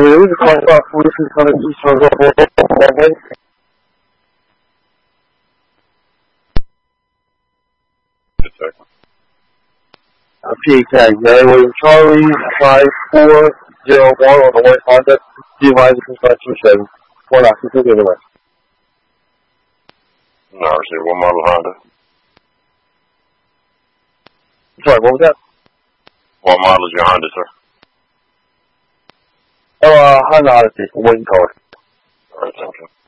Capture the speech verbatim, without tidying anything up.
two, the class five forty-six hundred East Road, Broadway. Uh, P A K, Gary William Charlie, five four zero one on the white Honda, D-Line construction shed, one occupant in the west. No, I see. What model Honda? Sorry, what was that? What model is your Honda, sir? Oh, uh, Honda Odyssey, one color. All right, thank you.